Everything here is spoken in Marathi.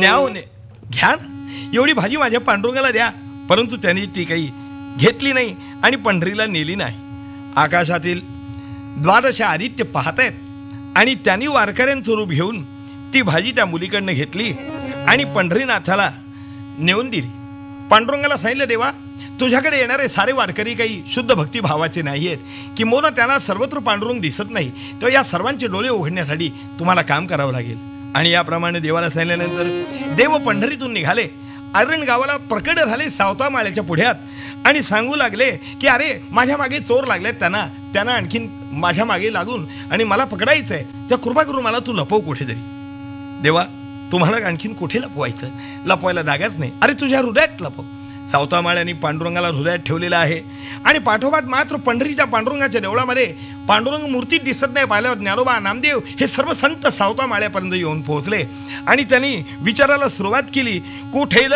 न्याव घ्या ना, एवढी भाजी माझ्या पांडुरंगाला द्या. परंतु त्याने ती काही घेतली नाही आणि पंढरीला नेली नाही. आकाशातील द्वादश आदित्य पाहतायत आणि त्यांनी वारकऱ्यांचं रूप घेऊन ती भाजी त्या मुलीकडनं घेतली आणि पंढरीनाथाला नेऊन दिली. पांडुरंगाला सांगितलं, देवा तुझ्याकडे येणारे सारे वारकरी काही शुद्ध भक्तिभावाचे नाही आहेत, किंबहुना त्याला सर्वत्र पांडुरंग दिसत नाही, तेव्हा या सर्वांचे डोळे उघडण्यासाठी तुम्हाला काम करावं लागेल. आणि याप्रमाणे देवाला सांगितल्यानंतर देव पंढरीतून निघाले. आरण गावाला प्रकट झाले सावता माळ्याच्या पुढ्यात आणि सांगू लागले की अरे माझ्या मागे चोर लागलेत, त्यांना आणखीन माझ्या मागे लागून आणि मला पकडायचंय, त्या कृपा करून मला तू लपव कुठेतरी. देवा तुम्हाला आणखीन कुठे लपवायचं, लपवायला जागाच नाही, अरे तुझ्या हृदयात लपव. सावतामाळ्याने पांडुरंगाला हृदयात ठेवलेला आहे आणि पाठोपाठ मात्र पंढरीच्या पांडुरंगाच्या देवळामध्ये पांडुरंग मूर्ती दिसत नाही. पाहिल्यावर ज्ञानोबा नामदेव हे सर्व संत सावतामाळ्यापर्यंत येऊन पोहोचले आणि त्यांनी विचारायला सुरुवात केली, कुठे